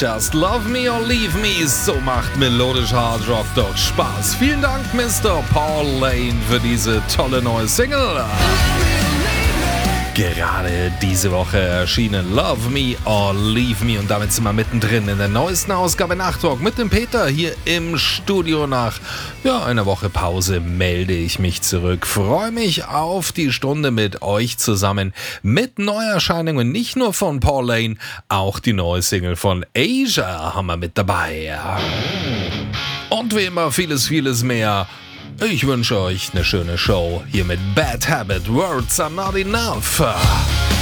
Just Love Me or Leave Me, so macht melodisch Hard Rock doch Spaß. Vielen Dank, Mr. Paul Lane, für diese tolle neue Single. Gerade diese Woche erschienen Love Me or Leave Me und damit sind wir mittendrin in der neuesten Ausgabe Nachtalk mit dem Peter hier im Studio. Nach einer Woche Pause melde ich mich zurück. Freue mich auf die Stunde mit euch zusammen mit Neuerscheinungen, nicht nur von Paul Lane, auch die neue Single von Asia haben wir mit dabei. Und wie immer vieles mehr. Ich wünsche euch eine schöne Show hier mit Bad Habit, Words Are Not Enough.